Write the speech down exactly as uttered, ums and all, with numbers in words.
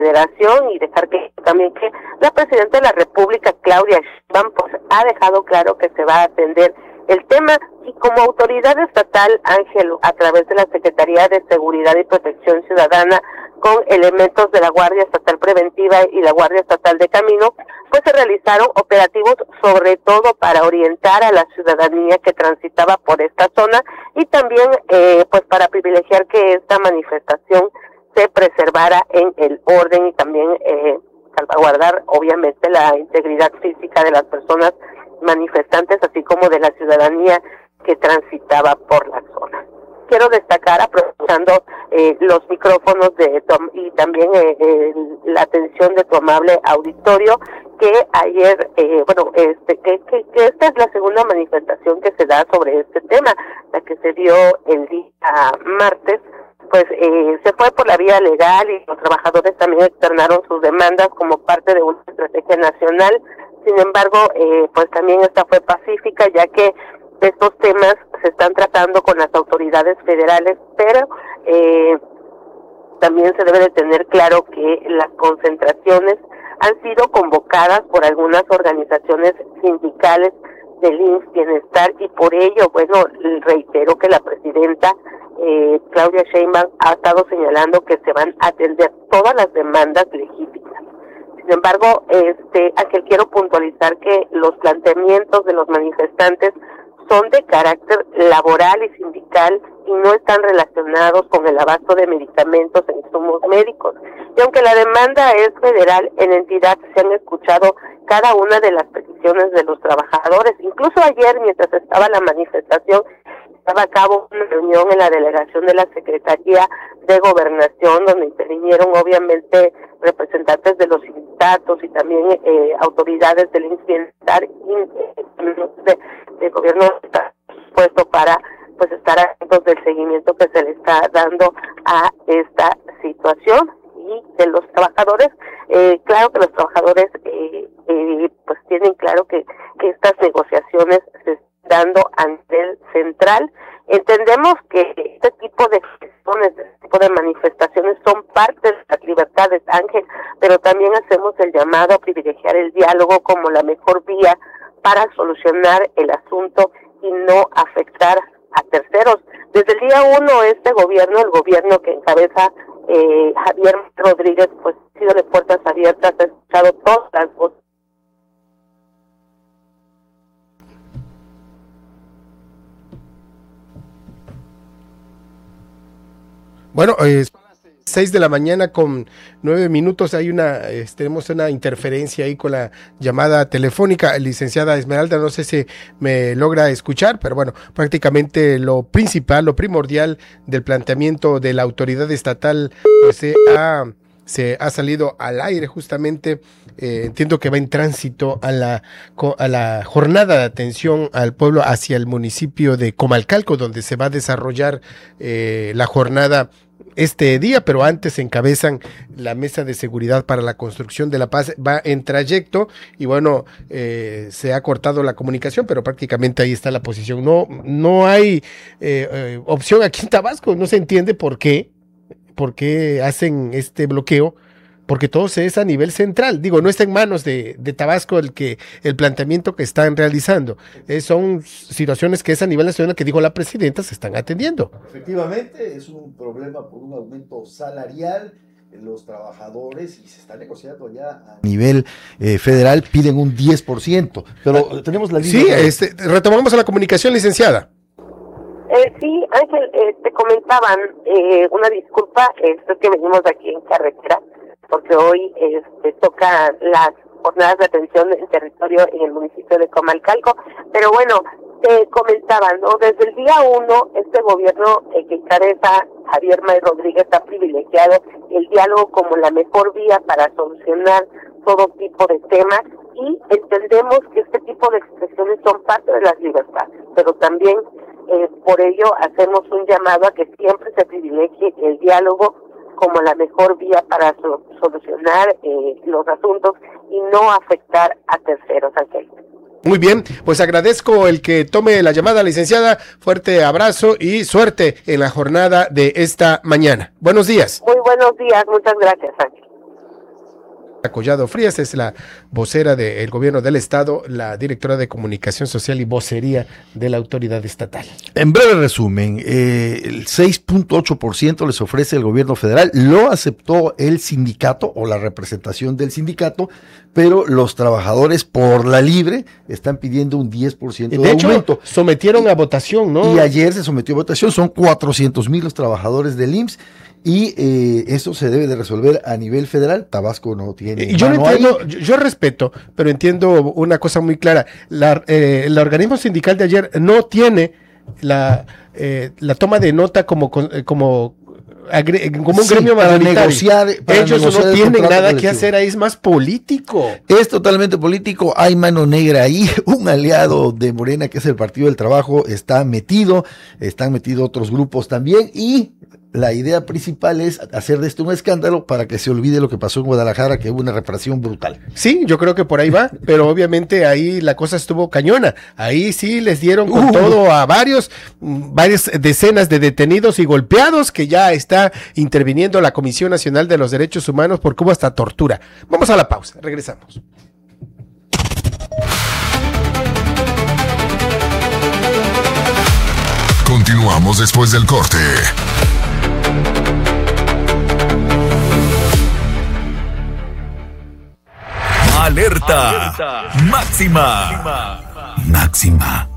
Federación y dejar que también que la Presidenta de la República, Claudia Sheinbaum, pues ha dejado claro que se va a atender el tema y como autoridad estatal, Ángel, a través de la Secretaría de Seguridad y Protección Ciudadana, con elementos de la Guardia Estatal Preventiva y la Guardia Estatal de Camino, pues se realizaron operativos sobre todo para orientar a la ciudadanía que transitaba por esta zona y también eh, pues para privilegiar que esta manifestación se preservara en el orden y también eh, salvaguardar obviamente la integridad física de las personas manifestantes, así como de la ciudadanía que transitaba por la zona. Quiero destacar, aprovechando eh, los micrófonos de Tom y también eh, eh, la atención de tu amable auditorio, que ayer, eh, bueno, este que, que, que esta es la segunda manifestación que se da sobre este tema, la que se dio el día martes, pues eh, se fue por la vía legal y los trabajadores también externaron sus demandas como parte de una estrategia nacional. Sin embargo, eh, pues también esta fue pacífica, ya que estos temas se están tratando con las autoridades federales, pero eh, también se debe de tener claro que las concentraciones han sido convocadas por algunas organizaciones sindicales del I M S S Bienestar y por ello, bueno, reitero que la presidenta eh, Claudia Sheinbaum ha estado señalando que se van a atender todas las demandas legítimas. Sin embargo, este, Ángel, quiero puntualizar que los planteamientos de los manifestantes son de carácter laboral y sindical y no están relacionados con el abasto de medicamentos e insumos médicos. Y aunque la demanda es federal, en entidad se han escuchado cada una de las peticiones de los trabajadores. Incluso ayer, mientras estaba la manifestación, estaba a cabo una reunión en la delegación de la Secretaría de Gobernación, donde intervinieron obviamente representantes de los sindicatos y también eh, autoridades del I M S S Bienestar y eh, de, de gobierno está puesto para pues estar atentos del seguimiento que se le está dando a esta situación y de los trabajadores. Eh, claro que los trabajadores eh, eh, pues tienen claro que, que estas negociaciones se están dando a nivel central. Entendemos que este tipo de gestiones, este tipo de manifestaciones son parte de las libertades, Ángel, pero también hacemos el llamado a privilegiar el diálogo como la mejor vía para solucionar el asunto y no afectar a terceros. Desde el día uno, este gobierno, el gobierno que encabeza eh, Javier Rodríguez, pues ha sido de puertas abiertas, ha escuchado todas las voces. Bueno, eh, seis de la mañana con nueve minutos, hay una, eh, tenemos una interferencia ahí con la llamada telefónica. Licenciada Esmeralda, no sé si me logra escuchar, pero bueno, prácticamente lo principal, lo primordial del planteamiento de la autoridad estatal, pues se ha, se ha salido al aire justamente. Eh, entiendo que va en tránsito a la, a la jornada de atención al pueblo hacia el municipio de Comalcalco, donde se va a desarrollar eh, la jornada este día, pero antes encabezan la Mesa de Seguridad para la Construcción de la Paz. Va en trayecto y bueno, eh, se ha cortado la comunicación, pero prácticamente ahí está la posición. No, no hay eh, eh, opción aquí en Tabasco, no se entiende por qué, por qué hacen este bloqueo, porque todo se es a nivel central. Digo, no está en manos de, de Tabasco el que el planteamiento que están realizando. Eh, son situaciones que es a nivel nacional, que dijo la presidenta, se están atendiendo. Efectivamente, es un problema por un aumento salarial. Los trabajadores, y se está negociando ya a nivel eh, federal, piden un diez por ciento. Pero ah, tenemos la línea. Sí, de... este, retomamos a la comunicación, licenciada. Eh, sí, Ángel, eh, te comentaban, eh, una disculpa, esto es que venimos de aquí en carretera, porque hoy este, toca las jornadas de atención en territorio en el municipio de Comalcalco, pero bueno, te comentaba, ¿no? Desde el día uno, este gobierno eh, que encabeza Javier May Rodríguez ha privilegiado el diálogo como la mejor vía para solucionar todo tipo de temas y entendemos que este tipo de expresiones son parte de las libertades, pero también eh, por ello hacemos un llamado a que siempre se privilegie el diálogo como la mejor vía para so- solucionar eh, los asuntos y no afectar a terceros, Ángel. Muy bien, pues agradezco el que tome la llamada, licenciada. Fuerte abrazo y suerte en la jornada de esta mañana. Buenos días. Muy buenos días, muchas gracias, Ángel. Collado Frías es la vocera del gobierno del estado, la directora de comunicación social y vocería de la autoridad estatal. En breve resumen, eh, el seis punto ocho por ciento les ofrece el gobierno federal, lo aceptó el sindicato o la representación del sindicato, pero los trabajadores por la libre están pidiendo un diez por ciento de, de hecho, aumento. Sometieron a votación, ¿no? Y ayer se sometió a votación, son cuatrocientos mil los trabajadores del I M S S. Y eh, eso se debe de resolver a nivel federal. Tabasco no tiene. Y yo no entiendo, yo, yo respeto, pero entiendo una cosa muy clara. La, eh, el organismo sindical de ayer no tiene la, eh, la toma de nota como, como, agre, como un sí, gremio para negociar. Para Ellos negociar no tienen nada colectivo. que hacer ahí, es más político. Es totalmente político. Hay mano negra ahí. Un aliado de Morena, que es el Partido del Trabajo, está metido. Están metidos otros grupos también. Y la idea principal es hacer de esto un escándalo para que se olvide lo que pasó en Guadalajara, que hubo una represión brutal. Sí, yo creo que por ahí va, pero obviamente ahí la cosa estuvo cañona. Ahí sí les dieron con uh. todo a varios, varias decenas de detenidos y golpeados, que ya está interviniendo la Comisión Nacional de los Derechos Humanos porque hubo hasta tortura. Vamos a la pausa, regresamos. Continuamos después del corte. Alerta, Alerta. Máxima. Máxima.